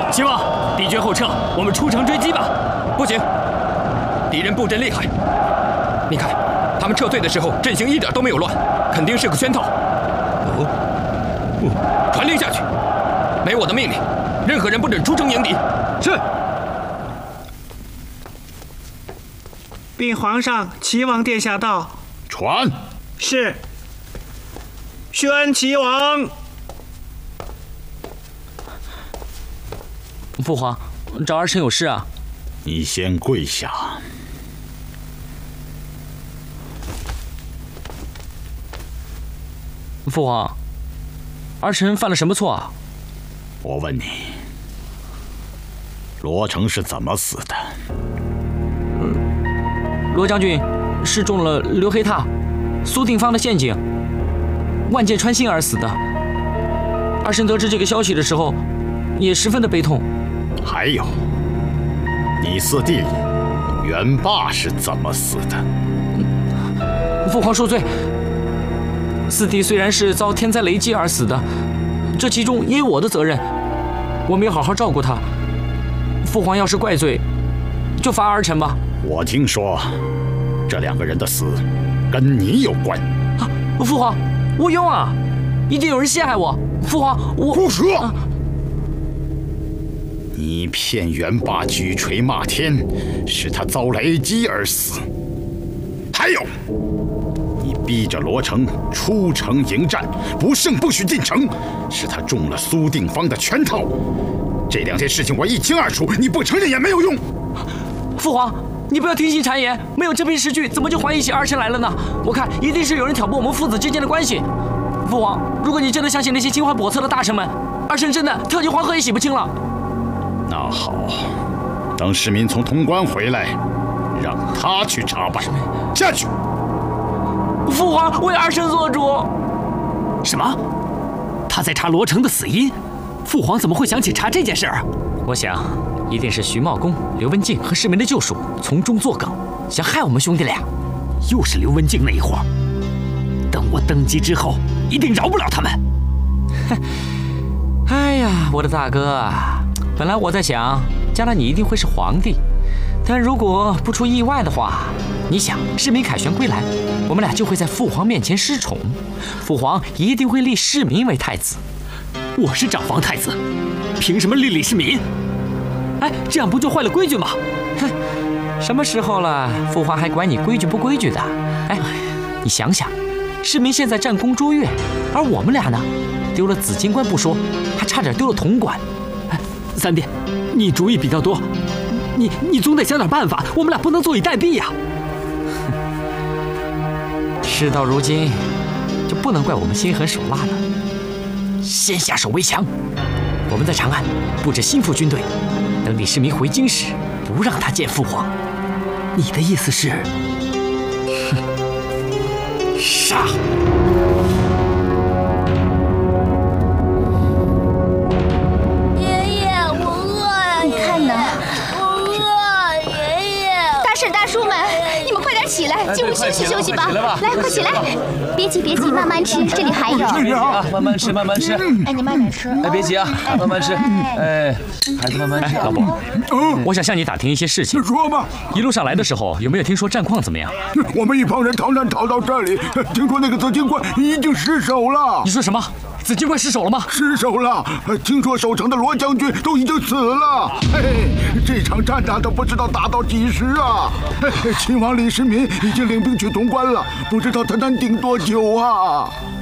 齐王，敌军后撤，我们出城追击吧。 不行，敌人布阵厉害。你看，他们撤退的时候阵型一点都没有乱，肯定是个圈套。传令下去，没我的命令，任何人不准出城迎敌。 是。 禀皇上，齐王殿下到。 传。 是。宣齐王。 父皇，找儿臣有事啊。 你先跪下。 父皇，儿臣犯了什么错啊？ 我问你，罗成是怎么死的？ 罗将军是中了刘黑闼、苏定方的陷阱，万箭穿心而死的。儿臣得知这个消息的时候，也十分的悲痛。 还有，你四弟元霸是怎么死的？ 父皇恕罪，四弟虽然是遭天灾雷击而死的，这其中也有我的责任，我没有好好照顾他。父皇要是怪罪，就罚儿臣吧。 我听说，这两个人的死跟你有关。 啊，父皇，无用啊，一定有人陷害我。父皇，我胡说！你骗元霸举锤骂天，使他遭雷击而死。还有，你逼着罗成出城迎战，不胜不许进城，使他中了苏定方的圈套。这两件事情我一清二楚，你不承认也没有用。 父皇，你不要听信谗言，没有这篇诗句，怎么就怀疑起儿臣来了呢？我看一定是有人挑拨我们父子之间的关系。父皇，如果你真的相信那些惊慌叵测的大臣们，儿臣真的跳进黄河也洗不清了。 那好，等市民从潼关回来，让他去查办。下去。 父皇，为儿臣做主。 什么？他在查罗成的死因？父皇怎么会想起查这件事儿？ 我想，一定是徐茂公、刘文静和市民的救赎从中作梗，想害我们兄弟俩。 又是刘文静那一伙。等我登基之后，一定饶不了他们。 哎呀，我的大哥啊！本来我在想，将来你一定会是皇帝，但如果不出意外的话，你想，世民凯旋归来，我们俩就会在父皇面前失宠，父皇一定会立世民为太子。 我是长房太子，凭什么立世民？哎，这样不就坏了规矩吗？ 哼，什么时候了，父皇还管你规矩不规矩的？哎，你想想，世民现在战功卓越，而我们俩呢，丢了紫金冠不说，还差点丢了潼关。 三弟，你主意比较多，你总得想点办法，我们俩不能坐以待毙呀。 事到如今，就不能怪我们心狠手辣了。先下手为强，我们在长安布置心腹军队，等李世民回京时，不让他见父皇。 你的意思是？ 杀！ 起来，进屋休息休息吧。来，快起来！别急，别急，慢慢吃，这里还有。 慢慢吃，慢慢吃。 哎，你慢点吃。 哎，别急啊，慢慢吃。哎，孩子慢慢吃。老伯，我想向你打听一些事情。 说吧。 一路上来的时候，有没有听说战况怎么样？ 我们一帮人逃难逃到这里，听说那个紫金冠已经失守了。 你说什么？紫金冠失守了吗？ 失守了，听说守城的罗将军都已经死了。嘿，这场战打都不知道打到几时啊！亲王李世民已经领兵去潼关了，不知道他能顶多久啊！